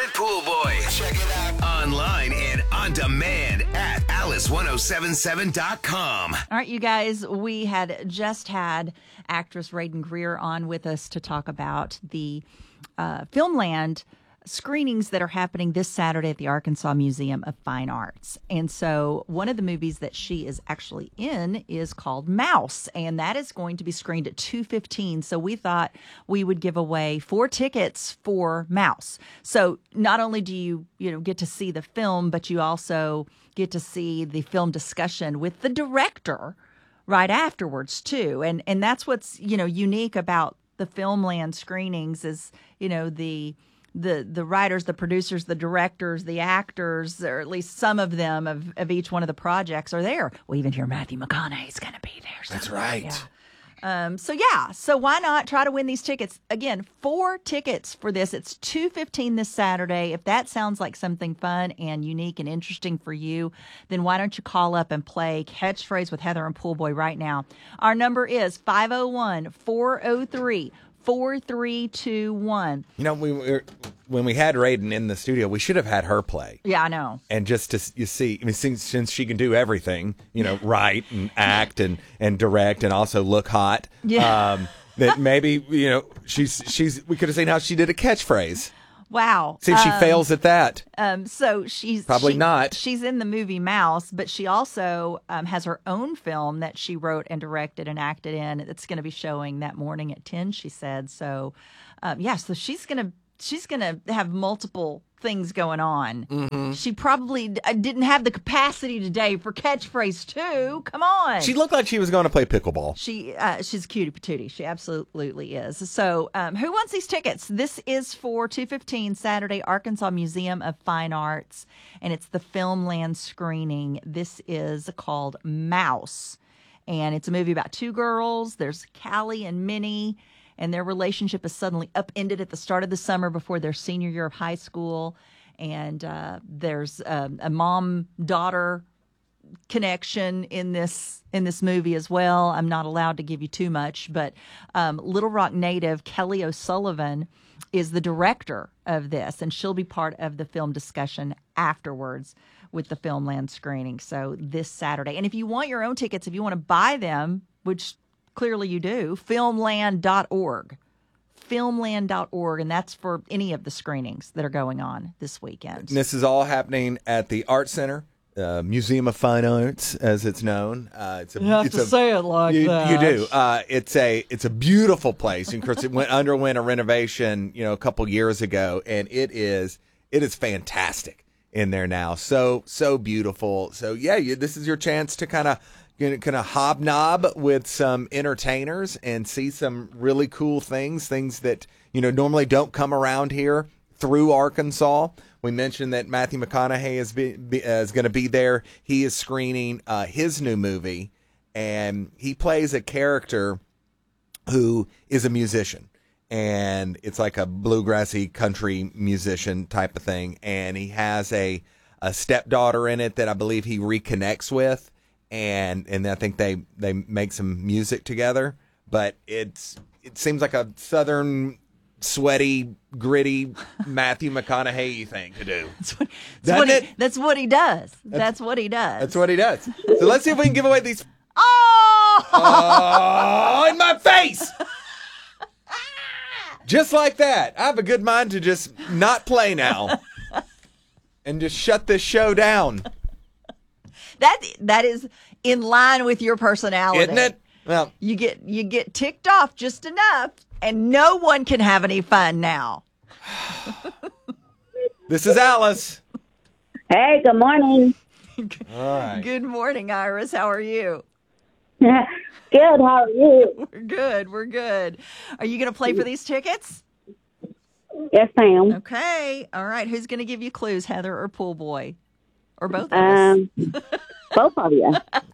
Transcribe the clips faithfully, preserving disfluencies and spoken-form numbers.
and Pool Boy. Check it out online and on demand at alice ten seventy-seven dot com. All right, you guys, we had just had actress Raiden Greer on with us to talk about the uh, Filmland screenings that are happening this Saturday at the Arkansas Museum of Fine Arts. And so one of the movies that she is actually in is called Mouse, and that is going to be screened at two fifteen. So we thought we would give away four tickets for Mouse. So not only do you, you know, get to see the film, but you also get to see the film discussion with the director right afterwards too. And and that's what's, you know, unique about the Filmland screenings is, you know, the the the writers, the producers, the directors, the actors, or at least some of them of, of each one of the projects are there. We even hear Matthew McConaughey's going to be there. That's somewhere. right. Yeah. Um, so yeah, so why not try to win these tickets? Again, four tickets for this. It's two fifteen this Saturday. If that sounds like something fun and unique and interesting for you, then why don't you call up and play Catchphrase with Heather and Pool Boy right now? Our number is five oh one, four oh three, four three two one. You know, we were, when we had Raiden in the studio, we should have had her play. Yeah, I know. And just to you see, I mean, since, since she can do everything, you know, write and act and, and direct and also look hot. Yeah. Um, that maybe, you know, she's she's. We could have seen how she did a catchphrase. Wow. See if she um, fails at that. Um, so she's Probably she- not. She's in the movie Mouse, but she also um, has her own film that she wrote and directed and acted in. It's going to be showing that morning at ten. She said so. Um, yeah, so she's gonna she's gonna have multiple things going on. Mm-hmm. She probably d- didn't have the capacity today for Catchphrase two. Come on. She looked like she was going to play pickleball. She uh, she's a cutie patootie. She absolutely is. So, um, who wants these tickets? This is for two fifteen Saturday, Arkansas Museum of Fine Arts, and it's the Filmland screening. This is called Mouse, and it's a movie about two girls. There's Callie and Minnie, and their relationship is suddenly upended at the start of the summer before their senior year of high school. And uh, there's um, a mom-daughter connection in this in this movie as well. I'm not allowed to give you too much, but um, Little Rock native Kelly O'Sullivan is the director of this, and she'll be part of the film discussion afterwards with the Filmland screening. So this Saturday. And if you want your own tickets, if you want to buy them, which clearly you do, filmland dot org. filmland dot org, and that's for any of the screenings that are going on this weekend. And this is all happening at the Art Center, uh, Museum of Fine Arts, as it's known. Uh, it's a, You have it's to a, say it like you, that. You do. Uh, it's a it's a beautiful place. And of course, it went underwent a renovation, you know, a couple years ago, and it is it is fantastic in there now. So so beautiful. So yeah, you, this is your chance to kind of. Kind of hobnob with some entertainers and see some really cool things, things that, you know, normally don't come around here through Arkansas. We mentioned that Matthew McConaughey is, be, be, uh, is going to be there. He is screening uh, his new movie, and he plays a character who is a musician. And it's like a bluegrassy country musician type of thing. And he has a, a stepdaughter in it that I believe he reconnects with. And and I think they, they make some music together, but it's it seems like a southern, sweaty, gritty Matthew McConaughey thing to do. That's what, that's Doesn't what he, it? that's what he does. That's, that's what he does. That's what he does. So let's see if we can give away these. Oh! Oh, in my face! Just like that. I have a good mind to just not play now and just shut this show down. That that is in line with your personality, Isn't it? Well, You get you get ticked off just enough, and no one can have any fun now. this is Alice. Hey, good morning. All right. Good morning, Iris. How are you? Good, how are you? We're good. We're good. Are you going to play for these tickets? Yes, ma'am. Okay. All right. Who's going to give you clues, Heather or Pool Boy? Or both of us? Um, both of you.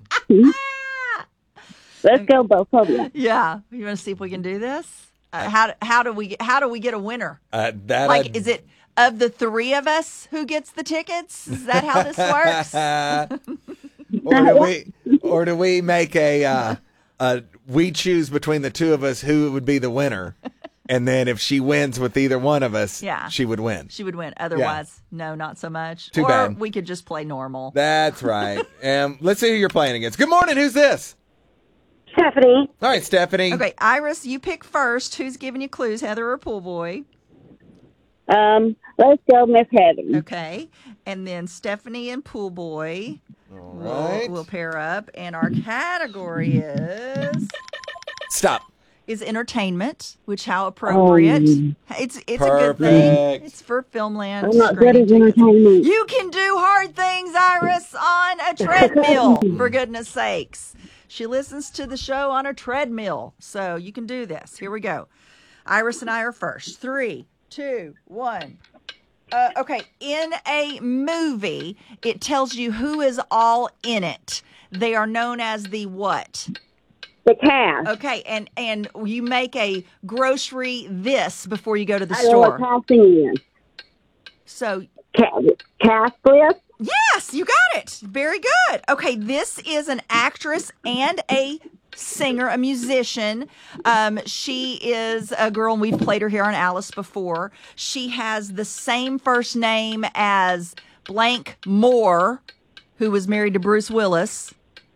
Let's go, both of you. Yeah. You want to see if we can do this? Uh, how how do we how do we get a winner? Uh, that Like, I- is it of the three of us who gets the tickets? Is that how this works? or do we, or do we make a, uh, a we choose between the two of us who would be the winner? And then if she wins with either one of us, Yeah. she would win. She would win. Otherwise, no, not so much. Too or bad. we could just play normal. That's right. um, let's see who you're playing against. Good morning. Who's this? Stephanie. All right, Stephanie. Okay, Iris, you pick first. Who's giving you clues, Heather or Pool Boy? Um, let's go Miss Heaven. Okay. And then Stephanie and Pool Boy All will, right. will pair up. And our category is Stop. is entertainment, which how appropriate. Oh. It's it's a good thing. Perfect. It's for Filmland. I'm not good screening at tickets. entertainment. You can do hard things, Iris, on a treadmill, for goodness sakes. She listens to the show on a treadmill, so you can do this. Here we go. Iris and I are first. Three, two, one. Uh, okay, in a movie, it tells you who is all in it. They are known as the what? The cast. Okay, and and you make a grocery this before you go to the I know what store. casting is. So Ca- Cast list. yes, you got it. Very good. Okay, this is an actress and a singer, a musician. Um, she is a girl, and we've played her here on Alice before. She has the same first name as Blank Moore, who was married to Bruce Willis.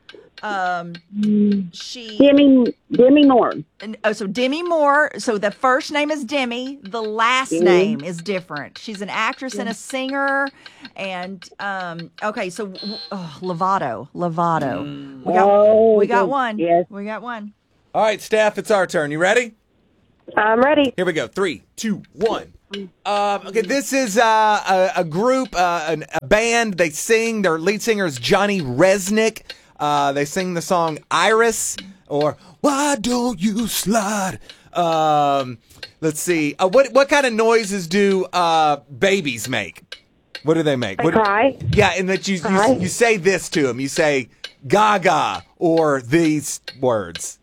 Um, she Demi, Demi Moore. And- Oh, so Demi Moore. So the first name is Demi. The last Mhm. name is different. She's an actress and a singer. And um, okay, so oh, Lovato, Lovato. We got Oh, we got good. one. Yes. We got one. All right, Steph, it's our turn. You ready? I'm ready. Here we go. Three, two, one. Um, okay, this is uh, a, a group, uh, an, a band. They sing. Their lead singer is Johnny Resnick. Uh, they sing the song Iris or Why Don't You Slide? Um, let's see. Uh, what what kind of noises do uh, babies make? What do they make? They What, cry. Yeah, and that you, Cry. you you say this to them. You say Gaga or these words.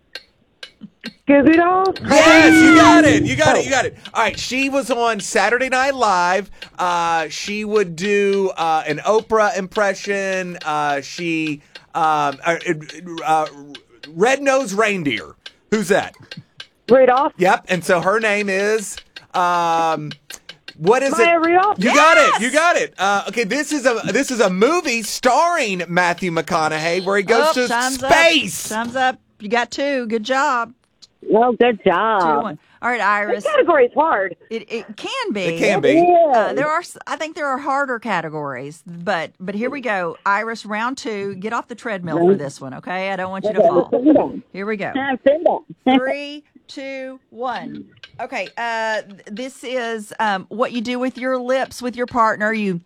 Goo Goo Dolls. Yes, you got it. You got it. You got it. All right. She was on Saturday Night Live. Uh, she would do uh, an Oprah impression. Uh, she um, uh, uh, Red Nose Reindeer. Who's that? Rudolph. Yep. And so her name is. Um, what is Maya it? Rudolph. You got it. You got it. Uh, okay. This is a this is a movie starring Matthew McConaughey where he goes Oh, to time's space. Up. Time's up. You got two. Good job. Well, good Two to job. one. All right, Iris. This category's hard. It it can be. It can be. Uh, there are, s- I think there are harder categories, but but here we go. Iris, round two. Get off the treadmill for this one, okay? I don't want you to fall. Sit down. Here we go. Sit down. Three, two, one. Okay. Uh, th- this is um, what you do with your lips with your partner. You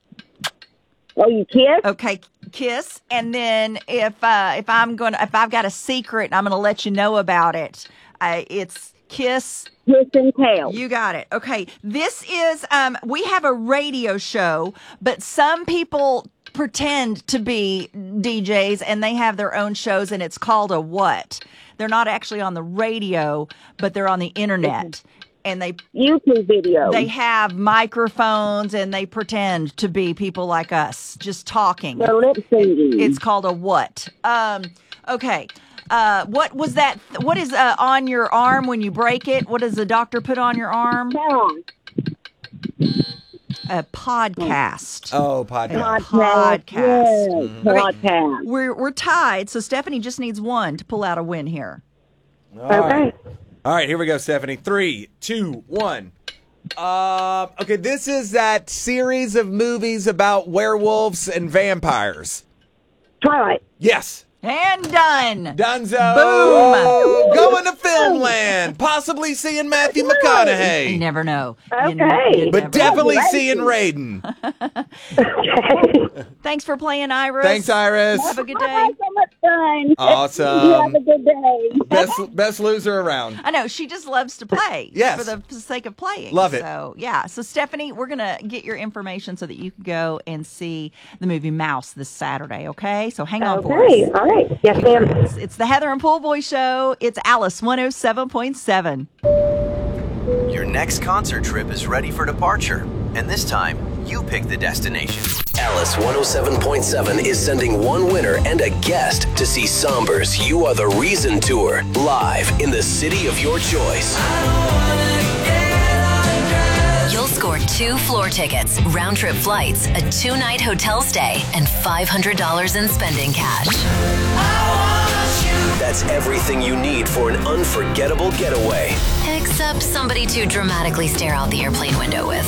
Oh, you kiss? okay, kiss, and then if uh, if I'm gonna if I've got a secret and I'm gonna let you know about it, uh, it's kiss. Kiss and tell. You got it. Okay. This is, um, we have a radio show, but some people pretend to be D Js and they have their own shows and it's called a what? They're not actually on the radio, but they're on the internet. And they YouTube video. they have microphones and they pretend to be people like us, just talking. They're lip singing. It's called a what? Um, okay. Uh, what was that? What is uh, on your arm when you break it? What does the doctor put on your arm? Song. A podcast. Oh, A podcast. podcast. Yes, Okay. podcast. We're we're tied, so Stephanie just needs one to pull out a win here. All right. Okay. All right, here we go, Stephanie. Three, two, one. Uh, okay, this is that series of movies about werewolves and vampires. Twilight. Yes. And done. Dunzo. Boom. Going to Filmland. Possibly seeing Matthew You McConaughey. never know. You Okay. n- you But never definitely Congratulations. seeing Raiden. Okay. Thanks for playing, Iris. Thanks, Iris. Have a good I day. had so much fun. Awesome. You have a good day. Best best loser around. I know she just loves to play. Yes. For the sake of playing. Love it. So yeah. So Stephanie, we're gonna get your information so that you can go and see the movie Mouse this Saturday. Okay. So hang on for us. Okay. All right. Yes, ma'am. It's, it's the Heather and Pool Boy Show. It's Alice one oh seven point seven. Your next concert trip is ready for departure, and this time, you pick the destination. Alice one oh seven point seven is sending one winner and a guest to see Somber's You Are the Reason tour live in the city of your choice. two floor tickets, round-trip flights, a two-night hotel stay, and five hundred dollars in spending cash. That's everything you need for an unforgettable getaway. Except somebody to dramatically stare out the airplane window with.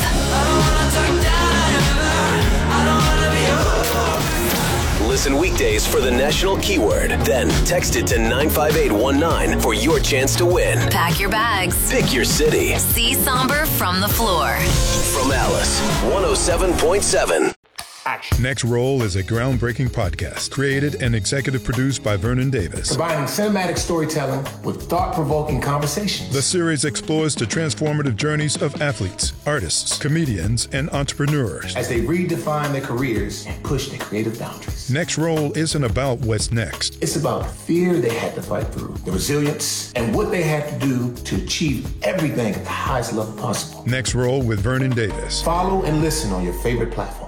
Listen weekdays for the national keyword. Then text it to nine five eight one nine for your chance to win. Pack your bags. Pick your city. See somber from the floor. From Alice, one oh seven point seven. Next Roll is a groundbreaking podcast created and executive produced by Vernon Davis. Combining cinematic storytelling with thought-provoking conversations. The series explores the transformative journeys of athletes, artists, comedians, and entrepreneurs as they redefine their careers and push their creative boundaries. Next Roll isn't about what's next. It's about the fear they had to fight through, the resilience, and what they had to do to achieve everything at the highest level possible. Next Roll with Vernon Davis. Follow and listen on your favorite platform.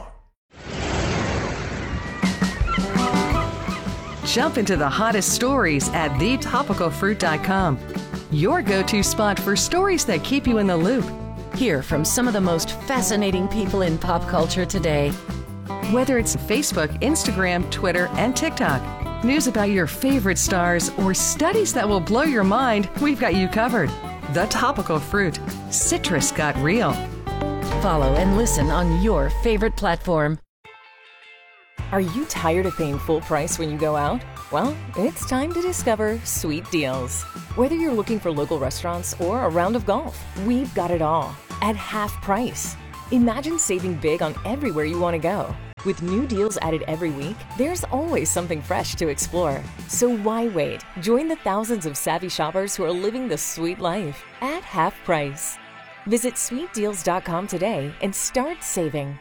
Jump into the hottest stories at the topical fruit dot com. Your go-to spot for stories that keep you in the loop. Hear from some of the most fascinating people in pop culture today. Whether it's Facebook, Instagram, Twitter, and TikTok, news about your favorite stars, or studies that will blow your mind, we've got you covered. The Topical Fruit. Citrus got real. Follow and listen on your favorite platform. Are you tired of paying full price when you go out? Well, it's time to discover Sweet Deals. Whether you're looking for local restaurants or a round of golf, we've got it all at half price. Imagine saving big on everywhere you want to go. With new deals added every week, there's always something fresh to explore. So why wait? Join the thousands of savvy shoppers who are living the sweet life at half price. Visit sweet deals dot com today and start saving.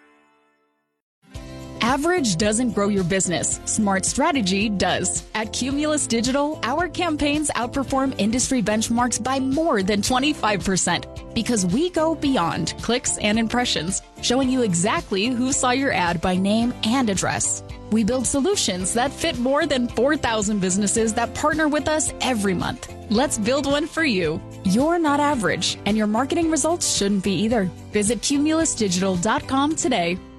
Average doesn't grow your business. Smart strategy does. At Cumulus Digital, our campaigns outperform industry benchmarks by more than twenty-five percent because we go beyond clicks and impressions, showing you exactly who saw your ad by name and address. We build solutions that fit more than four thousand businesses that partner with us every month. Let's build one for you. You're not average, and your marketing results shouldn't be either. Visit cumulus digital dot com today.